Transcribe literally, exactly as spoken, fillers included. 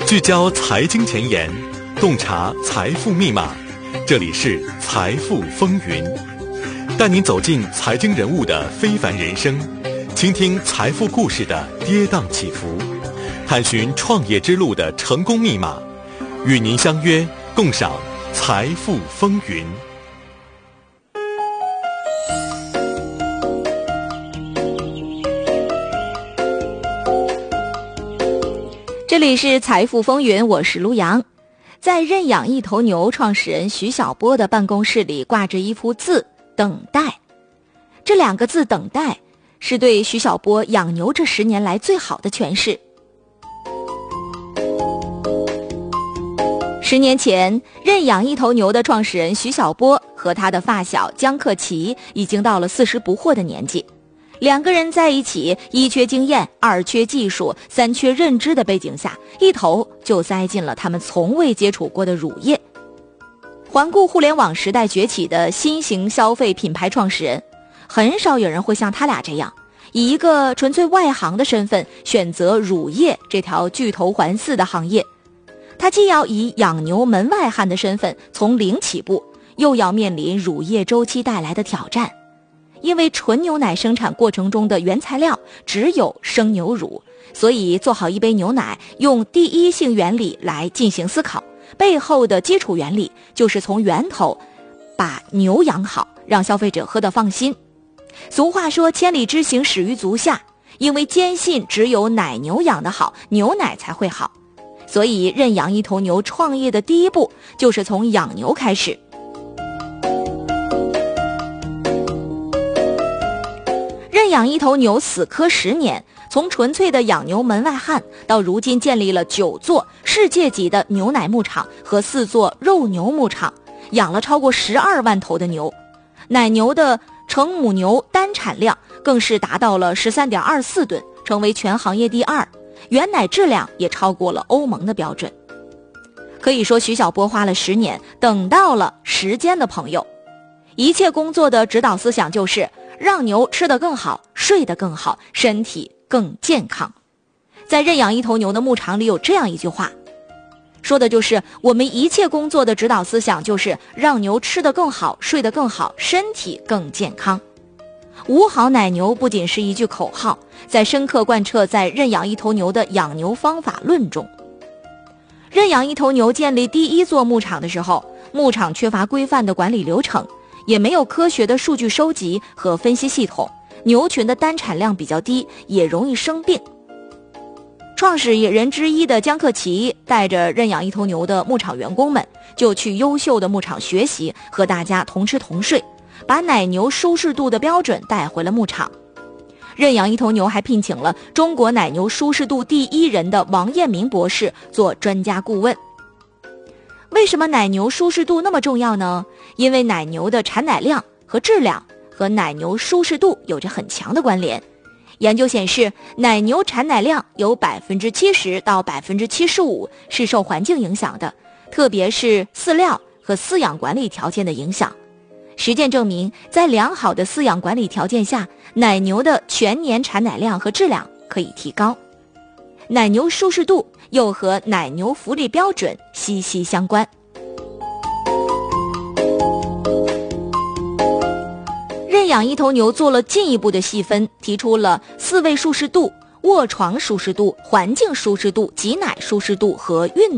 聚焦财经前沿，洞察财富密码。这里是财富风云，带您走进财经人物的非凡人生，倾听财富故事的跌宕起伏，探寻创业之路的成功密码，与您相约共赏财富风云。 这里是财富风云，我是卢阳。在认养一头牛创始人徐小波的办公室里挂着一幅字，等待。这两个字等待是对徐小波养牛这十年来最好的诠释。十年前，认养一头牛的创始人徐小波和他的发小江克奇已经到了四十不惑的年纪。两个人在一起，一缺经验，二缺技术，三缺认知的背景下，一头就栽进了他们从未接触过的乳业。环顾互联网时代崛起的新型消费品牌创始人，很少有人会像他俩这样，以一个纯粹外行的身份选择乳业这条巨头环伺的行业。他既要以养牛门外汉的身份从零起步，又要面临乳业周期带来的挑战。因为纯牛奶生产过程中的原材料只有生牛乳，所以做好一杯牛奶用第一性原理来进行思考，背后的基础原理就是从源头把牛养好，让消费者喝得放心。俗话说千里之行始于足下，因为坚信只有奶牛养得好，牛奶才会好，所以认养一头牛创业的第一步就是从养牛开始。认养一头牛死磕十年，从纯粹的养牛门外汉到如今建立了九座世界级的牛奶牧场和四座肉牛牧场，养了超过十二万头的牛，奶牛的成母牛单产量更是达到了 十三点二四吨，成为全行业第二，原奶质量也超过了欧盟的标准。可以说徐小波花了十年等到了时间的朋友，一切工作的指导思想就是让牛吃得更好，睡得更好，身体更健康。在认养一头牛的牧场里有这样一句话，说的就是我们一切工作的指导思想就是让牛吃得更好，睡得更好，身体更健康。五好奶牛不仅是一句口号，在深刻贯彻在认养一头牛的养牛方法论中。认养一头牛建立第一座牧场的时候，牧场缺乏规范的管理流程，也没有科学的数据收集和分析系统，牛群的单产量比较低，也容易生病。创始人之一的江克奇带着认养一头牛的牧场员工们，就去优秀的牧场学习，和大家同吃同睡，把奶牛舒适度的标准带回了牧场。认养一头牛还聘请了中国奶牛舒适度第一人的王彦明博士做专家顾问。为什么奶牛舒适度那么重要呢？因为奶牛的产奶量和质量和奶牛舒适度有着很强的关联。研究显示，奶牛产奶量有 百分之七十 到 百分之七十五 是受环境影响的，特别是饲料和饲养管理条件的影响。实践证明，在良好的饲养管理条件下，奶牛的全年产奶量和质量可以提高。奶牛舒适度又和奶牛福利标准息息相关。认养一头牛做了进一步的细分，提出了饲喂舒适度、卧床舒适度、环境舒适度、挤奶舒适度和运